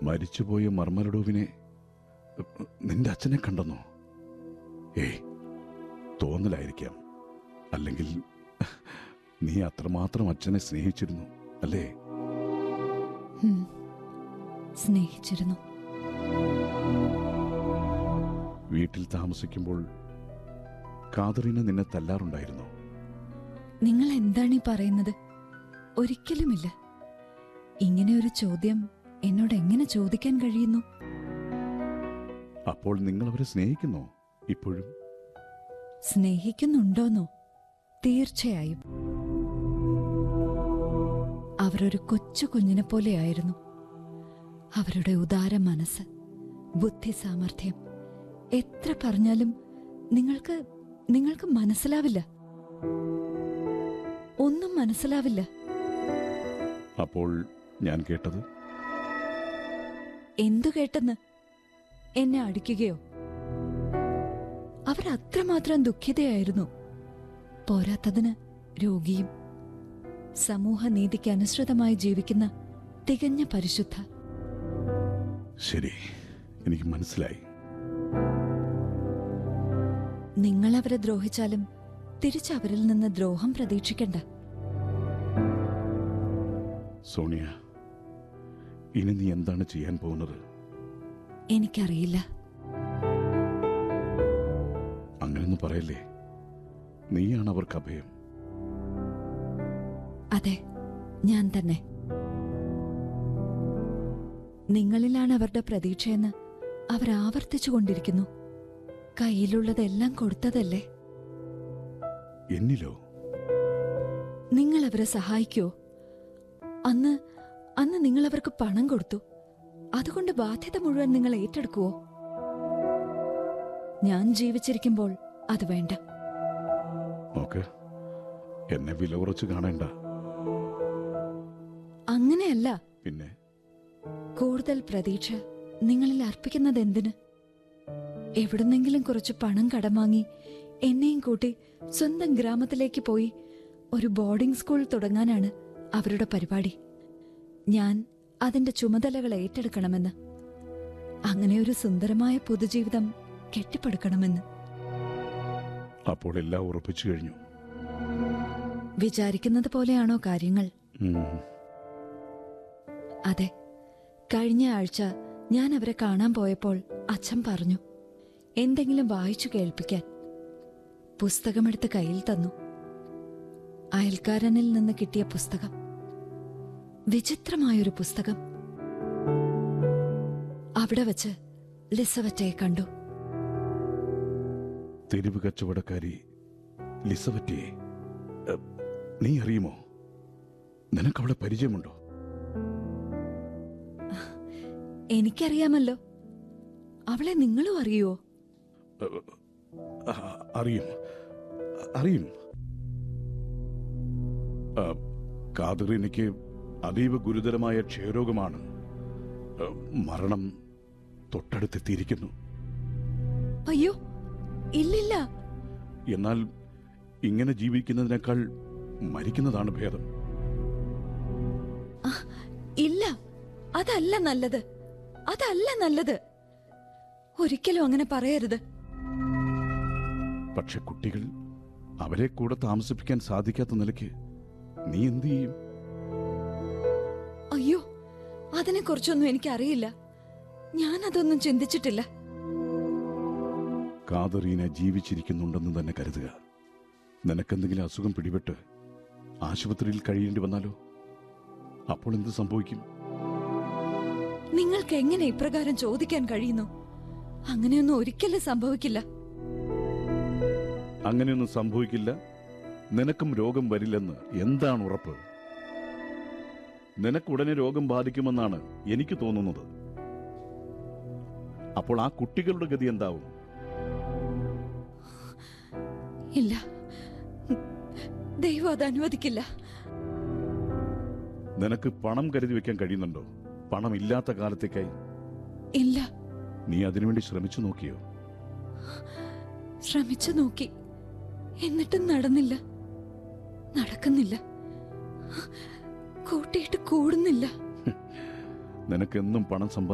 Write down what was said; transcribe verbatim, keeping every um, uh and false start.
മരിച്ചുപോയ മർമലഡോവിനെ നിന്റെ അച്ഛനെ കണ്ടെന്നോ? ഏയ്, തോന്നലായിരിക്കാം. അല്ലെങ്കിൽ നീ അത്രമാത്രം അച്ഛനെ സ്നേഹിച്ചിരുന്നു അല്ലേ? സ്നേഹിച്ചിരുന്നു. വീട്ടിൽ താമസിക്കുമ്പോൾ കാതറീന നിന്നെ തല്ലാറുണ്ടായിരുന്നു? നിങ്ങൾ എന്താണ് ഈ പറയുന്നത്? ഒരിക്കലുമില്ല. ഇങ്ങനെ ഒരു ചോദ്യം എന്നോട് എങ്ങനെ ചോദിക്കാൻ കഴിയുന്നു? അപ്പോൾ നിങ്ങൾ അവരെ സ്നേഹിക്കുന്നോ ഇപ്പോഴും? സ്നേഹിക്കുന്നുണ്ടോന്നോ? തീർച്ചയായും. അവരൊരു കൊച്ചു കുഞ്ഞിനെ പോലെയായിരുന്നു. അവരുടെ ഉദാര മനസ്സ്, ബുദ്ധി സാമർഥ്യം എത്ര പറഞ്ഞാലും നിങ്ങൾക്ക് നിങ്ങൾക്ക് മനസ്സിലാവില്ല. ഒന്നും മനസ്സിലാവില്ല. അപ്പോൾ ഞാൻ കേട്ടത്? എന്തു കേട്ടെന്ന്? എന്നെ അടിക്കുകയോ? അവർ അത്രമാത്രം ദുഃഖിതയായിരുന്നു. പോരാത്തതിന് രോഗിയും. സമൂഹനീതിക്ക് അനുസൃതമായി ജീവിക്കുന്ന തികഞ്ഞ പരിശുദ്ധ. ശരി, എനിക്ക് മനസ്സിലായി. നിങ്ങൾ അവരെ ദ്രോഹിച്ചാലും തിരിച്ചവരിൽ നിന്ന് ദ്രോഹം പ്രതീക്ഷിക്കണ്ട. സോണിയ, ഇനി നീ എന്താണ് ചെയ്യാൻ പോകുന്നത്? എനിക്കറിയില്ല. അങ്ങനെയൊന്നും പറയല്ലേ. നീയാണ് അവർക്ക് അഭയം. അതെ, ഞാൻ തന്നെ. നിങ്ങളിലാണ് അവരുടെ പ്രതീക്ഷയെന്ന് അവർ ആവർത്തിച്ചുകൊണ്ടിരിക്കുന്നു. കയ്യിലുള്ളതെല്ലാം കൊടുത്തതല്ലേ? എന്നിലോ? നിങ്ങൾ അവരെ സഹായിക്കോ? അന്ന് അന്ന് നിങ്ങൾ അവർക്ക് പണം കൊടുത്തു. അതുകൊണ്ട് ബാധ്യത മുഴുവൻ നിങ്ങൾ ഏറ്റെടുക്കുവോ? ഞാൻ ജീവിച്ചിരിക്കുമ്പോൾ അത് വേണ്ട. നോക്ക്, എന്നെ വില കുറച്ച് കാണേണ്ട. അങ്ങനെയല്ല. പിന്നെ കൂടുതൽ പ്രതീക്ഷ നിങ്ങളിൽ അർപ്പിക്കുന്നത് എന്തിന്? എവിടുന്നെങ്കിലും കുറച്ച് പണം കടം വാങ്ങി എന്നെയും കൂട്ടി സ്വന്തം ഗ്രാമത്തിലേക്ക് പോയി ഒരു ബോർഡിംഗ് സ്കൂൾ തുടങ്ങാനാണ് അവരുടെ പരിപാടി. ഞാൻ അതിന്റെ ചുമതലകൾ ഏറ്റെടുക്കണമെന്ന്, അങ്ങനെ ഒരു സുന്ദരമായ പൊതുജീവിതം കെട്ടിപ്പടുക്കണമെന്ന്. അപ്പോൾ എല്ലാം ഉറപ്പിച്ചു കഴിഞ്ഞു. വിചാരിക്കുന്നത് പോലെയാണോ കാര്യങ്ങൾ? അതെ. കഴിഞ്ഞ ആഴ്ച ഞാൻ അവരെ കാണാൻ പോയപ്പോൾ അച്ഛൻ പറഞ്ഞു എന്തെങ്കിലും വായിച്ചു കേൾപ്പിക്കാൻ. പുസ്തകമെടുത്ത് കയ്യിൽ തന്നു. അയൽക്കാരനിൽ നിന്ന് കിട്ടിയ പുസ്തകം. വിചിത്രമായൊരു പുസ്തകം. അവിടെ വച്ച് ലിസവറ്റയെ കണ്ടു. തെരുവ് കച്ചവടക്കാരി ലിസവറ്റയെ നീ അറിയുമോ? നിനക്കവളെ പരിചയമുണ്ടോ? എനിക്കറിയാമല്ലോ. അവളെ നിങ്ങളും അറിയുവോ? അറിയും അറിയും കാതറീനയ്ക്ക് അതീവ ഗുരുതരമായ ക്ഷയരോഗമാണ്. മരണം തൊട്ടടുത്തെത്തിയിരിക്കുന്നു. അയ്യോ, ഇല്ലില്ല. എന്നാൽ ഇങ്ങനെ ജീവിക്കുന്നതിനേക്കാൾ മരിക്കുന്നതാണ് ഭേദം. ഇല്ല, അതല്ല നല്ലത്. അതല്ല നല്ലത്. ഒരിക്കലും അങ്ങനെ പറയരുത്. പക്ഷെ കുട്ടികൾ, അവരെ കൂടെ താമസിപ്പിക്കാൻ സാധിക്കാത്ത നിലയ്ക്ക് നീ എന്തു ചെയ്യും? അയ്യോ, അതിനെക്കുറിച്ചൊന്നും എനിക്കറിയില്ല. ഞാനതൊന്നും ചിന്തിച്ചിട്ടില്ല. കാതറീന ജീവിച്ചിരിക്കുന്നുണ്ടെന്ന് തന്നെ കരുതുക. നിനക്കെന്തെങ്കിലും അസുഖം പിടിപെട്ട് ആശുപത്രിയിൽ കഴിയേണ്ടി വന്നാലോ? അപ്പോൾ എന്ത് സംഭവിക്കും? നിങ്ങൾക്ക് എങ്ങനെ ഇപ്രകാരം ചോദിക്കാൻ കഴിയുന്നു? അങ്ങനെയൊന്നും ഒരിക്കലും സംഭവിക്കില്ല. അങ്ങനെയൊന്നും സംഭവിക്കില്ല. നിനക്കും രോഗം വരില്ലെന്ന് എന്താണ് ഉറപ്പ്? നിനക്കുടനെ രോഗം ബാധിക്കുമെന്നാണ് എനിക്ക് തോന്നുന്നത്. അപ്പോൾ ആ കുട്ടികളുടെ ഗതി എന്താവും? ഇല്ല, ദൈവം അത് അനുവദിക്കില്ല. നിനക്ക് പണം കരുതി വെക്കാൻ കഴിയുന്നുണ്ടോ? പണം ഇല്ലാത്ത കാലത്തേക്കായി? ഇല്ല. നീ അതിനുവേണ്ടി ശ്രമിച്ചു നോക്കിയോ? ശ്രമിച്ചു നോക്കി, എന്നിട്ടും നടന്നില്ല. നടക്കുന്നില്ല. കൂട്ടിയിട്ട് കൂടുന്നില്ല. നിനക്കെന്നും പണം സമ്പാദിക്കാൻ